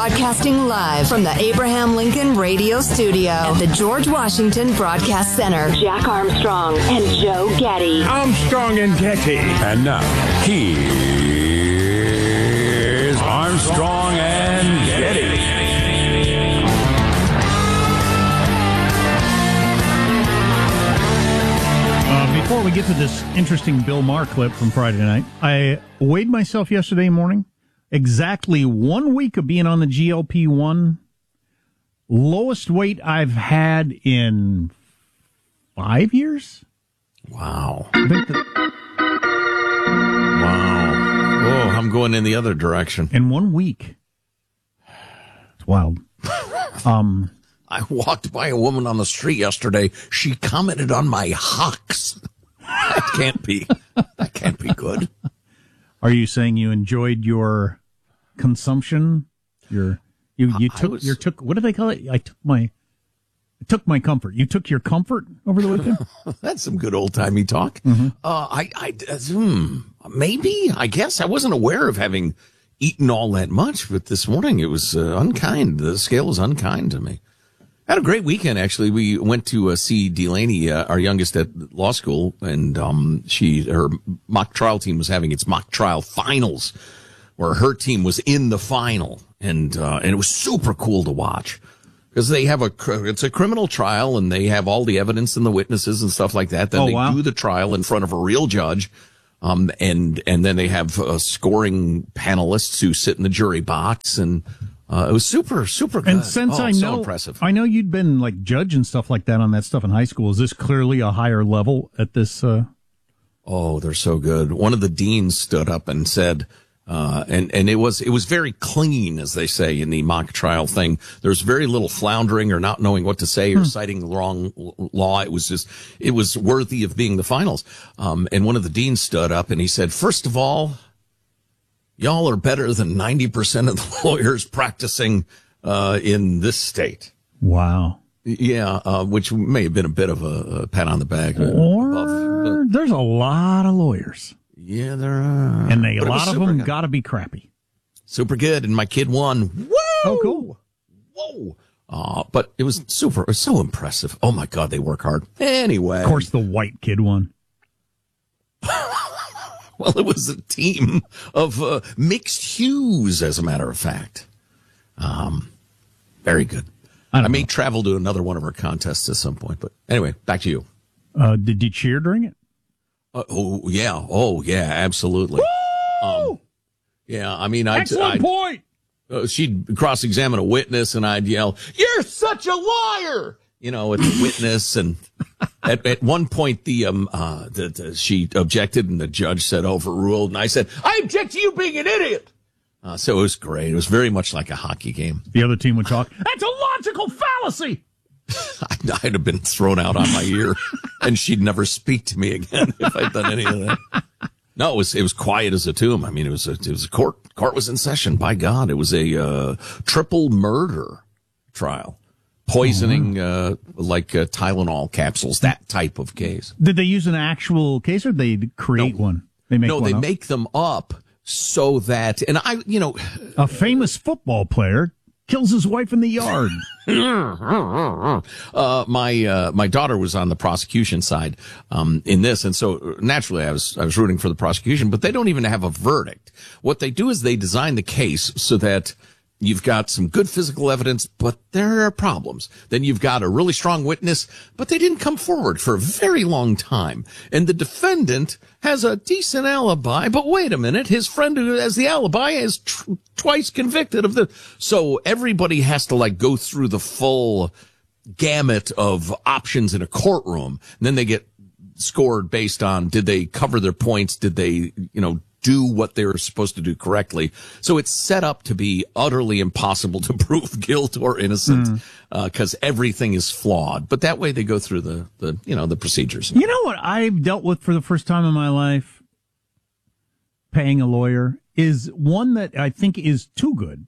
Broadcasting live from the Abraham Lincoln Radio Studio at the George Washington Broadcast Center. Jack Armstrong and Joe Getty. Armstrong and Getty. And now, here's Armstrong and Getty. Before we get to this interesting Bill Maher clip from Friday night, I weighed myself yesterday morning. Exactly 1 week of being on the GLP-1. Lowest weight I've had in 5 years. Wow. I think Wow. Oh, I'm going in the other direction. in 1 week. It's wild. I walked by a woman on the street yesterday. She commented on my hocks. That can't be good. Are you saying you enjoyed your consumption? You took what do they call it? I took my comfort. You took your comfort over the weekend? That's some good old timey talk. Maybe, I guess I wasn't aware of having eaten all that much, but this morning it was unkind. The scale was unkind to me. Had a great weekend, actually. We went to see Delaney, our youngest at law school, and her mock trial team was having its mock trial finals, where her team was in the final, and it was super cool to watch because they have it's a criminal trial, and they have all the evidence and the witnesses and stuff like that. Then do the trial in front of a real judge, and then they have scoring panelists who sit in the jury box and. It was super, super good. And since so impressive. I know you'd been like judge and stuff like that on that stuff in high school. Is this clearly a higher level at this? Oh, they're so good. One of the deans stood up and said, and it was very clean, as they say in the mock trial thing. There's very little floundering or not knowing what to say or citing the wrong law. It was worthy of being the finals. And one of the deans stood up and he said, first of all, y'all are better than 90% of the lawyers practicing in this state. Wow. Yeah, which may have been a bit of a pat on the back. There's a lot of lawyers. Yeah, there are. And a lot of them got to be crappy. Super good. And my kid won. Whoa! Oh, cool. Whoa! But it was so impressive. Oh, my God, they work hard. Anyway. Of course, the white kid won. Well, it was a team of mixed hues, as a matter of fact. Very good. I may travel to another one of our contests at some point. But anyway, back to you. Did you cheer during it? Oh, yeah, absolutely. Yeah, I mean, Excellent point. She'd cross-examine a witness, and I'd yell, "You're such a liar!" At the witness, and at one point she objected, and the judge said overruled, and I said, "I object to you being an idiot." So it was great. It was very much like a hockey game. The other team would talk. That's a logical fallacy. I'd have been thrown out on my ear, and she'd never speak to me again if I'd done any of that. No, it was quiet as a tomb. I mean, it was a court. Court was in session. By God, it was a triple murder trial. Poisoning, like Tylenol capsules, that type of case. Did they use an actual case or they create one? They make them up so that, and a famous football player kills his wife in the yard. My daughter was on the prosecution side, in this. And so naturally I was rooting for the prosecution, but they don't even have a verdict. What they do is they design the case so that you've got some good physical evidence, but there are problems. Then you've got a really strong witness, but they didn't come forward for a very long time. And the defendant has a decent alibi, but wait a minute, his friend who has the alibi is twice convicted of the... So everybody has to go through the full gamut of options in a courtroom. And then they get scored based on, did they cover their points? Did they, do what they were supposed to do correctly. So it's set up to be utterly impossible to prove guilt or innocence, because everything is flawed. But that way they go through the procedures. You know what I've dealt with for the first time in my life, paying a lawyer, is one that I think is too good.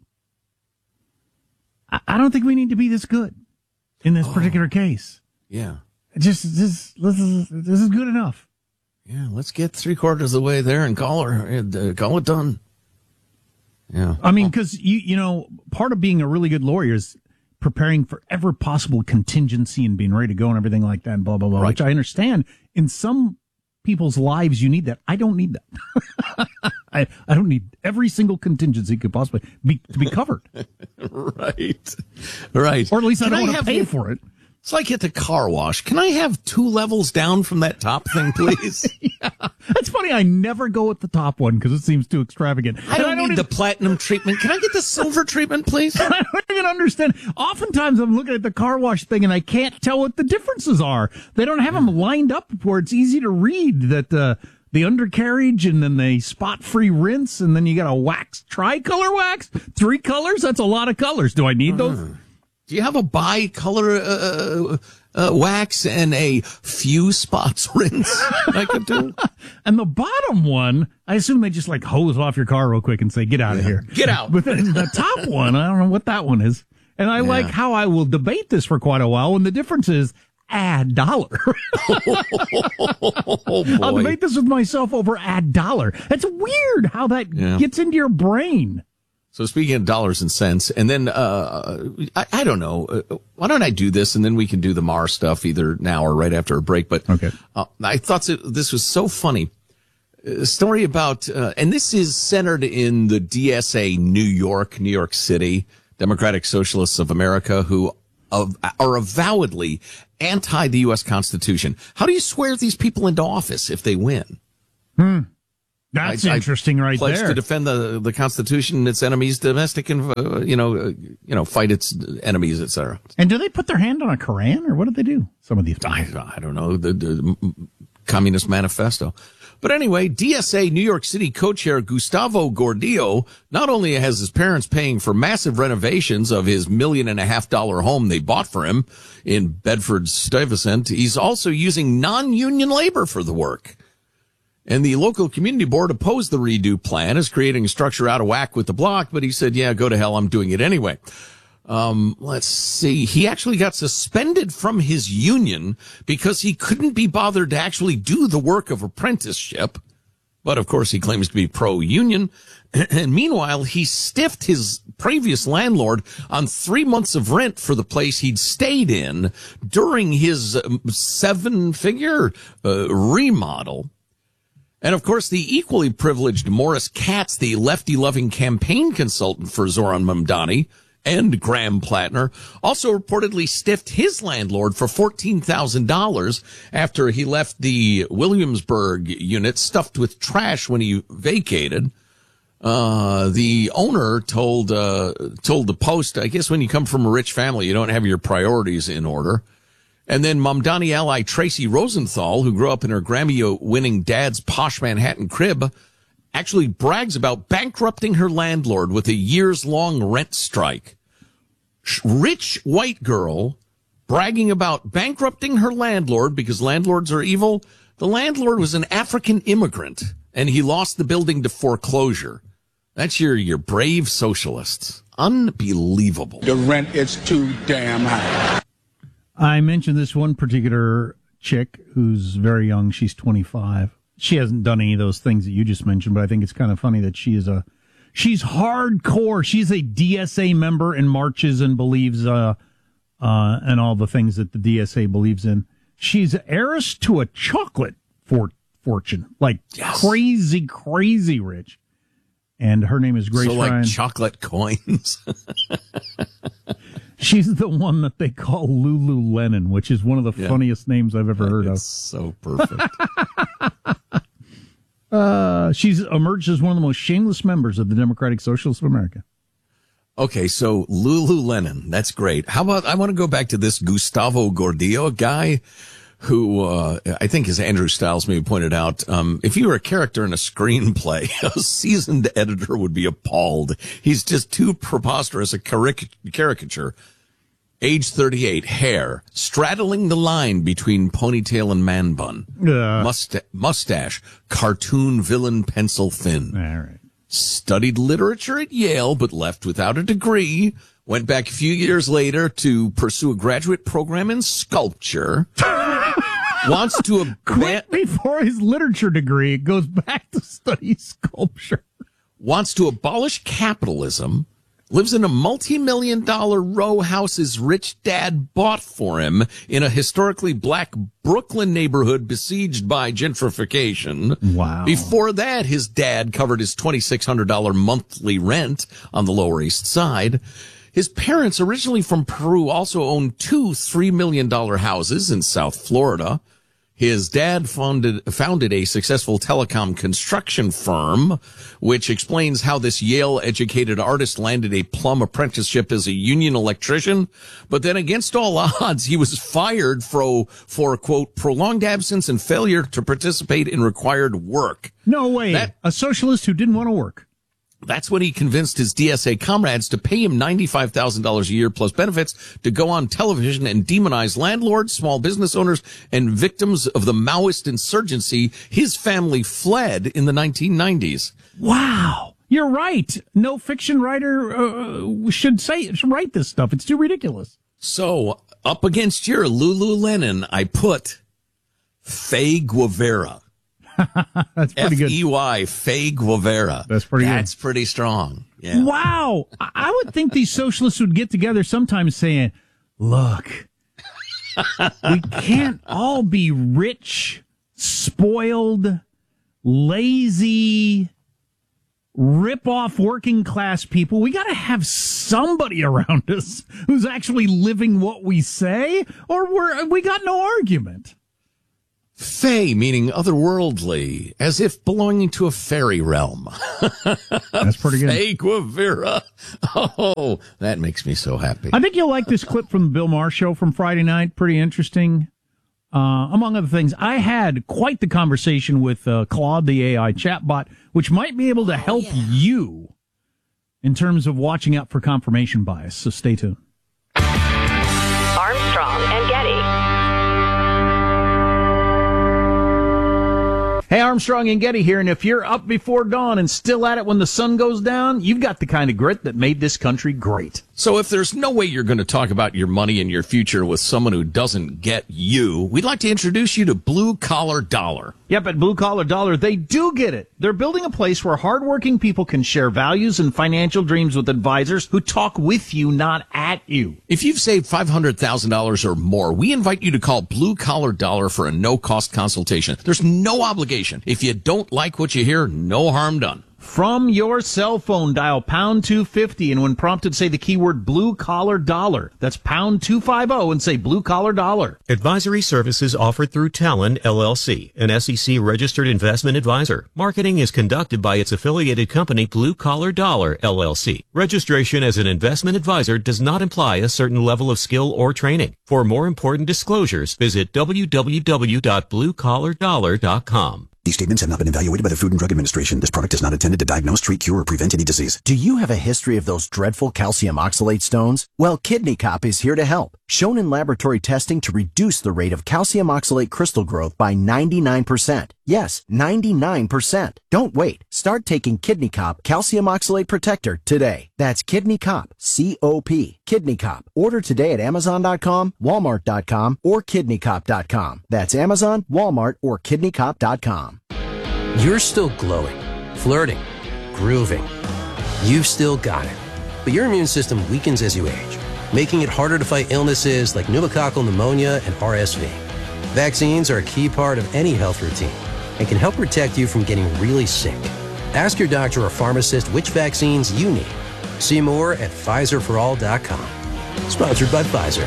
I don't think we need to be this good in this particular case. Yeah. This is good enough. Yeah, let's get 3/4 of the way there and call it done. Yeah. I mean, because, you know, part of being a really good lawyer is preparing for every possible contingency and being ready to go and everything like that and blah, blah, blah, Right. which I understand. In some people's lives, you need that. I don't need that. I don't need every single contingency could possibly to be covered. Right. Right. Or at least I Can don't want to have pay you- for it. It's like at the car wash. Can I have 2 levels down from that top thing, please? That's funny. I never go with the top one because it seems too extravagant. I don't And need the platinum treatment. Can I get the silver treatment, please? I don't even understand. Oftentimes I'm looking at the car wash thing and I can't tell what the differences are. They don't have them lined up where it's easy to read that the undercarriage and then the spot-free rinse and then you got a wax, tricolor wax, 3 colors. That's a lot of colors. Do I need those? Do you have a bicolor wax and a few spots rinse I could do? And the bottom one, I assume they just like hose off your car real quick and say, get out of here. Get out. But then the top one, I don't know what that one is. And I like how I will debate this for quite a while when the difference is add dollar. Oh, boy. I'll debate this with myself over add dollar. It's weird how that gets into your brain. So speaking of dollars and cents, and then, I don't know, why don't I do this and then we can do the Mar stuff either now or right after a break. But Okay. I thought this was so funny. A story about, and this is centered in the DSA, New York City, Democratic Socialists of America, who are avowedly anti the U.S. Constitution. How do you swear these people into office if they win? That's interesting right pledge there. to defend the Constitution and its enemies, domestic and fight its enemies, etc. And do they put their hand on a Koran or what do they do? Some of these people. I don't know the Communist Manifesto, but anyway, DSA New York City co-chair Gustavo Gordillo not only has his parents paying for massive renovations of his $1.5 million home they bought for him in Bedford-Stuyvesant, he's also using non-union labor for the work. And the local community board opposed the redo plan as creating a structure out of whack with the block, but he said, yeah, go to hell, I'm doing it anyway. Let's see. He actually got suspended from his union because he couldn't be bothered to actually do the work of apprenticeship. But of course, he claims to be pro-union. And meanwhile, he stiffed his previous landlord on 3 months of rent for the place he'd stayed in during his 7-figure remodel. And of course, the equally privileged Morris Katz, the lefty-loving campaign consultant for Zoran Mamdani and Graham Plattner, also reportedly stiffed his landlord for $14,000 after he left the Williamsburg unit stuffed with trash when he vacated. The owner told the Post, I guess when you come from a rich family, you don't have your priorities in order. And then Mamdani ally Tracy Rosenthal, who grew up in her Grammy-winning dad's posh Manhattan crib, actually brags about bankrupting her landlord with a years-long rent strike. Rich white girl bragging about bankrupting her landlord because landlords are evil. The landlord was an African immigrant, and he lost the building to foreclosure. That's your brave socialists. Unbelievable. The rent is too damn high. I mentioned this one particular chick who's very young. She's 25. She hasn't done any of those things that you just mentioned, but I think it's kind of funny that she's hardcore. She's a DSA member and marches and believes, and all the things that the DSA believes in. She's heiress to a chocolate fortune, like crazy rich. And her name is Grace So like Ryan. chocolate coins. She's the one that they call Lululemon, which is one of the funniest names I've ever heard of. So perfect. She's emerged as one of the most shameless members of the Democratic Socialists of America. Okay, so Lululemon, that's great. How about, I want to go back to this Gustavo Gordillo guy who, I think as Andrew Stiles maybe pointed out, if you were a character in a screenplay, a seasoned editor would be appalled. He's just too preposterous a caricature. Age 38, hair, straddling the line between ponytail and man bun. Mustache, cartoon villain, pencil thin. All right. Studied literature at Yale, but left without a degree. Went back a few years later to pursue a graduate program in sculpture. Wants to Quick before his literature degree, goes back to study sculpture. wants to abolish capitalism, lives in a multi-million-dollar row house his rich dad bought for him in a historically black Brooklyn neighborhood besieged by gentrification. Wow. Before that, his dad covered his $2,600 monthly rent on the Lower East Side. His parents, originally from Peru, also owned two $3 million houses in South Florida. His dad founded a successful telecom construction firm, which explains how this Yale-educated artist landed a plum apprenticeship as a union electrician. But then against all odds, he was fired for quote, prolonged absence and failure to participate in required work. No way. A socialist who didn't want to work. That's when he convinced his DSA comrades to pay him $95,000 a year plus benefits to go on television and demonize landlords, small business owners, and victims of the Maoist insurgency his family fled in the 1990s. Wow. You're right. No fiction writer should write this stuff. It's too ridiculous. So, up against your Lululemon, I put Faye Guevara. That's pretty good. F-E-Y, Faye Guevara. That's pretty good. That's pretty strong. Yeah. Wow. I would think these socialists would get together sometimes saying, look, we can't all be rich, spoiled, lazy, rip-off working class people. We got to have somebody around us who's actually living what we say, or we got no argument. Fae, meaning otherworldly, as if belonging to a fairy realm. That's pretty good. Faye Guevara. Oh, that makes me so happy. I think you'll like this clip from the Bill Maher show from Friday night. Pretty interesting. Among other things, I had quite the conversation with Claude, the AI chatbot, which might be able to help you in terms of watching out for confirmation bias. So stay tuned. Armstrong and Getty. Hey, Armstrong and Getty here, and if you're up before dawn and still at it when the sun goes down, you've got the kind of grit that made this country great. So if there's no way you're going to talk about your money and your future with someone who doesn't get you, we'd like to introduce you to Blue Collar Dollar. Yep, at Blue Collar Dollar, they do get it. They're building a place where hardworking people can share values and financial dreams with advisors who talk with you, not at you. If you've saved $500,000 or more, we invite you to call Blue Collar Dollar for a no-cost consultation. There's no obligation. If you don't like what you hear, no harm done. From your cell phone, dial pound 250, and when prompted, say the keyword Blue Collar Dollar. That's pound 250 and say Blue Collar Dollar. Advisory services offered through Talon, LLC, an SEC-registered investment advisor. Marketing is conducted by its affiliated company, Blue Collar Dollar, LLC. Registration as an investment advisor does not imply a certain level of skill or training. For more important disclosures, visit www.bluecollardollar.com. These statements have not been evaluated by the Food and Drug Administration. This product is not intended to diagnose, treat, cure, or prevent any disease. Do you have a history of those dreadful calcium oxalate stones? Well, Kidney Cop is here to help. Shown in laboratory testing to reduce the rate of calcium oxalate crystal growth by 99%. Yes, 99%. Don't wait. Start taking Kidney Cop Calcium Oxalate Protector today. That's Kidney Cop, C-O-P, Kidney Cop. Order today at Amazon.com, Walmart.com, or KidneyCop.com. That's Amazon, Walmart, or KidneyCop.com. You're still glowing, flirting, grooving. You've still got it. But your immune system weakens as you age, making it harder to fight illnesses like pneumococcal pneumonia and RSV. Vaccines are a key part of any health routine and can help protect you from getting really sick. Ask your doctor or pharmacist which vaccines you need. See more at PfizerForAll.com. Sponsored by Pfizer.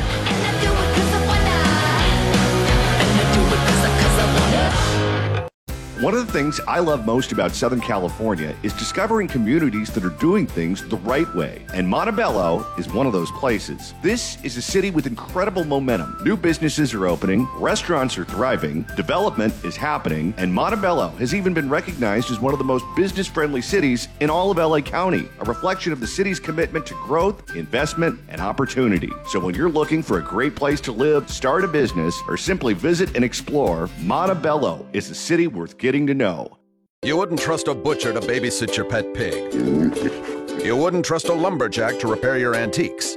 One of the things I love most about Southern California is discovering communities that are doing things the right way. And Montebello is one of those places. This is a city with incredible momentum. New businesses are opening, restaurants are thriving, development is happening, and Montebello has even been recognized as one of the most business-friendly cities in all of LA County, a reflection of the city's commitment to growth, investment, and opportunity. So when you're looking for a great place to live, start a business, or simply visit and explore, Montebello is a city worth getting to know. You wouldn't trust a butcher to babysit your pet pig. You wouldn't trust a lumberjack to repair your antiques.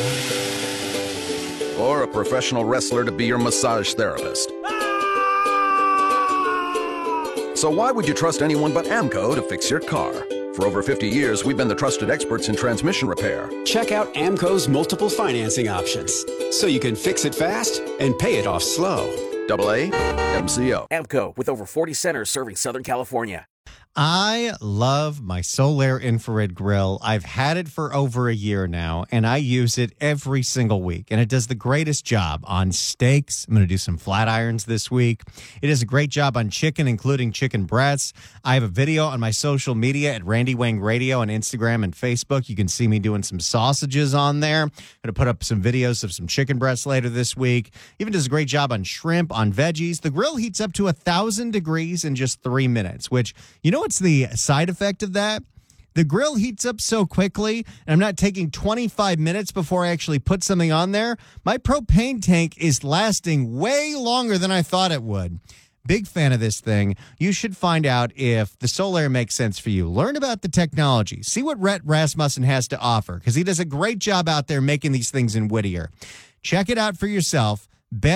Or a professional wrestler to be your massage therapist. So why would you trust anyone but AMCO to fix your car? For over 50 years, we've been the trusted experts in transmission repair. Check out AMCO's multiple financing options, so you can fix it fast and pay it off slow. AA MCO. AMCO, with over 40 centers serving Southern California. I love my Solaire infrared grill. I've had it for over a year now, and I use it every single week. And it does the greatest job on steaks. I'm going to do some flat irons this week. It does a great job on chicken, including chicken breasts. I have a video on my social media at Randy Wang Radio on Instagram and Facebook. You can see me doing some sausages on there. I'm going to put up some videos of some chicken breasts later this week. Even does a great job on shrimp, on veggies. The grill heats up to 1,000 degrees in just 3 minutes, which, you know what's the side effect of that? The grill heats up so quickly, and I'm not taking 25 minutes before I actually put something on there. My propane tank is lasting way longer than I thought it would. Big fan of this thing. You should find out if the Solaire makes sense for you. Learn about the technology. See what Rhett Rasmussen has to offer, because he does a great job out there making these things in Whittier. Check it out for yourself.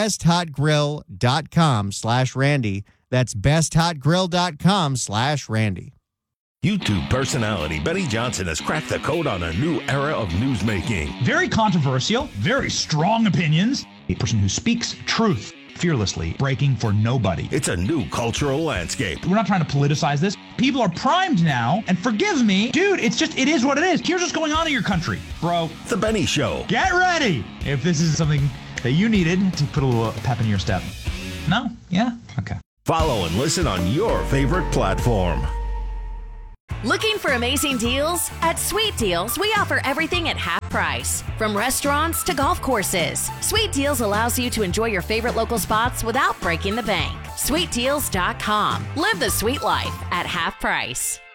BestHotGrill.com/Randy. That's BestHotGrill.com/Randy. YouTube personality Benny Johnson has cracked the code on a new era of newsmaking. Very controversial, very strong opinions. A person who speaks truth fearlessly, breaking for nobody. It's a new cultural landscape. We're not trying to politicize this. People are primed now, and forgive me, dude, it is what it is. Here's what's going on in your country, bro. The Benny Show. Get ready if this is something that you needed to put a little pep in your step. No? Yeah? Okay. Follow and listen on your favorite platform. Looking for amazing deals? At Sweet Deals, we offer everything at half price. From restaurants to golf courses, Sweet Deals allows you to enjoy your favorite local spots without breaking the bank. SweetDeals.com. Live the sweet life at half price.